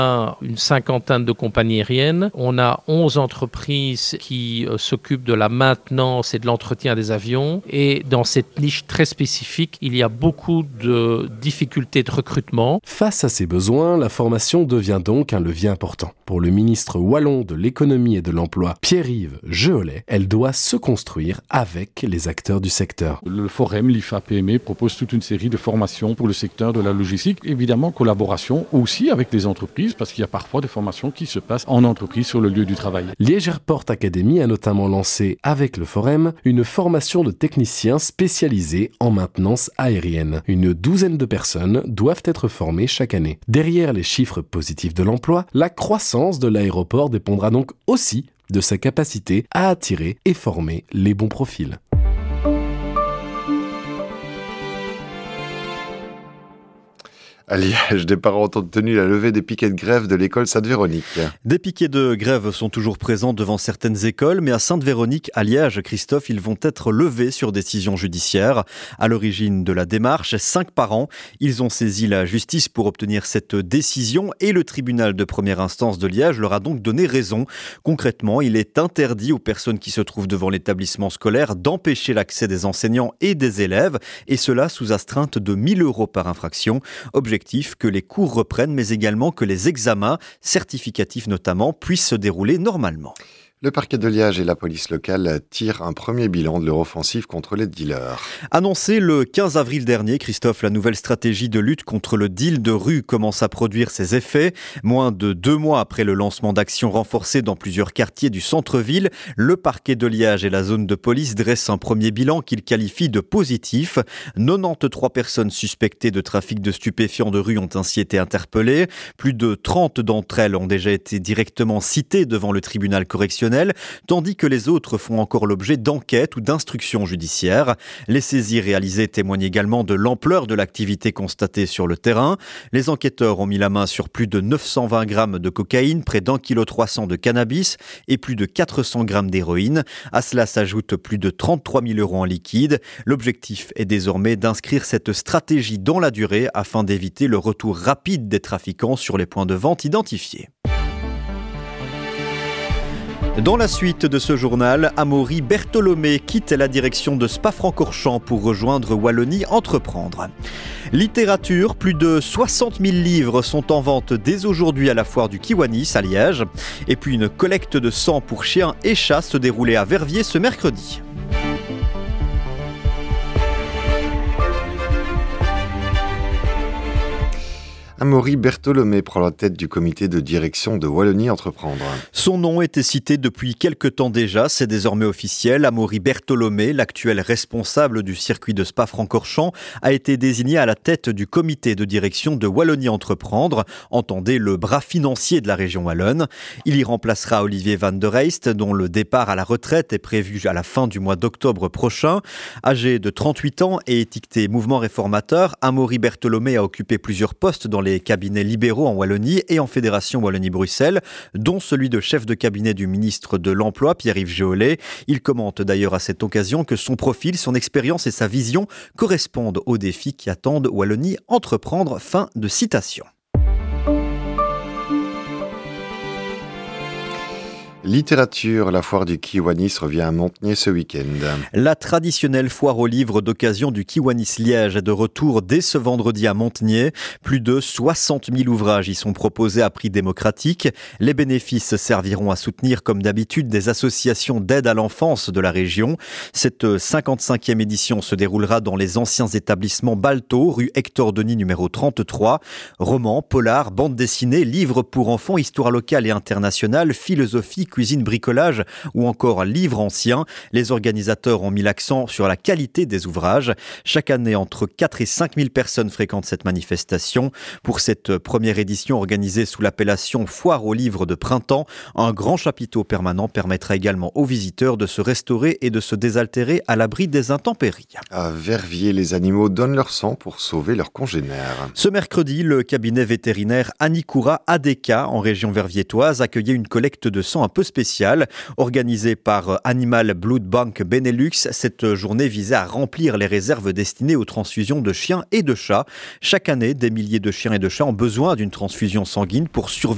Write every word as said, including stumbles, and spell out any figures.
a une cinquantaine de compagnies aériennes. On a onze entreprises qui euh, s'occupent de la maintenance et de l'entretien des avions. Et dans cette niche très spécifique, il y a beaucoup de difficultés de recrutement. Face à ces besoins, la formation devient donc un levier important. Pour le ministre wallon de l'économie et de l'emploi, Pierre-Yves Jeholet, elle doit se construire avec les acteurs du secteur. Le Forum, l'I F A P M E, propose toute une série de formations pour le secteur de la logistique. Évidemment, collaboration aussi avec les entreprises, parce qu'il y a parfois des formations qui se passent en entreprise sur le lieu du travail. Liège Airport Academy a notamment lancé, avec le Forum, une formation de techniciens spécialisés en maintenance aérienne. Une douzaine de personnes doivent être formées chaque année. Derrière les chiffres positifs de l'emploi, la croissance de l'aéroport dépendra donc aussi de sa capacité à attirer et former les bons profils. À Liège, des parents ont obtenu la levée des piquets de grève de l'école Sainte-Véronique. Des piquets de grève sont toujours présents devant certaines écoles, mais à Sainte-Véronique, à Liège, Christophe, ils vont être levés sur décision judiciaire. À l'origine de la démarche, cinq parents, ils ont saisi la justice pour obtenir cette décision et le tribunal de première instance de Liège leur a donc donné raison. Concrètement, il est interdit aux personnes qui se trouvent devant l'établissement scolaire d'empêcher l'accès des enseignants et des élèves, et cela sous astreinte de mille euros par infraction. Objectif que les cours reprennent, mais également que les examens, certificatifs notamment, puissent se dérouler normalement. Le parquet de Liège et la police locale tirent un premier bilan de leur offensive contre les dealers. Annoncé le quinze avril dernier, Christophe, la nouvelle stratégie de lutte contre le deal de rue commence à produire ses effets. Moins de deux mois après le lancement d'actions renforcées dans plusieurs quartiers du centre-ville, le parquet de Liège et la zone de police dressent un premier bilan qu'il qualifie de positif. quatre-vingt-treize personnes suspectées de trafic de stupéfiants de rue ont ainsi été interpellées. Plus de trente d'entre elles ont déjà été directement citées devant le tribunal correctionnel, tandis que les autres font encore l'objet d'enquêtes ou d'instructions judiciaires. Les saisies réalisées témoignent également de l'ampleur de l'activité constatée sur le terrain. Les enquêteurs ont mis la main sur plus de neuf cent vingt grammes de cocaïne, près d'un virgule trois kilos de cannabis et plus de quatre cents grammes d'héroïne. À cela s'ajoutent plus de trente-trois mille euros en liquide. L'objectif est désormais d'inscrire cette stratégie dans la durée afin d'éviter le retour rapide des trafiquants sur les points de vente identifiés. Dans la suite de ce journal, Amaury Bertholomé quitte la direction de Spa-Francorchamps pour rejoindre Wallonie Entreprendre. Littérature, plus de soixante mille livres sont en vente dès aujourd'hui à la foire du Kiwanis à Liège. Et puis une collecte de sang pour chiens et chats se déroulait à Verviers ce mercredi. Amaury Bertholomé prend la tête du comité de direction de Wallonie Entreprendre. Son nom était cité depuis quelque temps déjà, c'est désormais officiel. Amaury Bertholomé, l'actuel responsable du circuit de Spa-Francorchamps, a été désigné à la tête du comité de direction de Wallonie Entreprendre, entendez le bras financier de la région wallonne. Il y remplacera Olivier Van der Heist, dont le départ à la retraite est prévu à la fin du mois d'octobre prochain. Âgé de trente-huit ans et étiqueté mouvement réformateur, Amaury Bertholomé a occupé plusieurs postes dans les cabinets libéraux en Wallonie et en Fédération Wallonie-Bruxelles, dont celui de chef de cabinet du ministre de l'Emploi, Pierre-Yves Jeholet. Il commente d'ailleurs à cette occasion que son profil, son expérience et sa vision correspondent aux défis qui attendent Wallonie Entreprendre. Fin de citation. Littérature, la foire du Kiwanis revient à Montigny ce week-end. La traditionnelle foire aux livres d'occasion du Kiwanis Liège est de retour dès ce vendredi à Montigny. Plus de soixante mille ouvrages y sont proposés à prix démocratique. Les bénéfices serviront à soutenir, comme d'habitude, des associations d'aide à l'enfance de la région. Cette cinquante-cinquième édition se déroulera dans les anciens établissements Balto, rue Hector Denis numéro trente-trois. Romans, polars, bandes dessinées, livres pour enfants, histoire locale et internationale, philosophie, cuisine, bricolage ou encore livres anciens. Les organisateurs ont mis l'accent sur la qualité des ouvrages. Chaque année, entre quatre et cinq mille personnes fréquentent cette manifestation. Pour cette première édition organisée sous l'appellation Foire aux livres de printemps, un grand chapiteau permanent permettra également aux visiteurs de se restaurer et de se désaltérer à l'abri des intempéries. À Verviers, les animaux donnent leur sang pour sauver leurs congénères. Ce mercredi, le cabinet vétérinaire Anikura A D K en région verviétoise accueillait une collecte de sang un peu spéciale. Organisée par Animal Blood Bank Benelux, cette journée visait à remplir les réserves destinées aux transfusions de chiens et de chats. Chaque année, des milliers de chiens et de chats ont besoin d'une transfusion sanguine pour survivre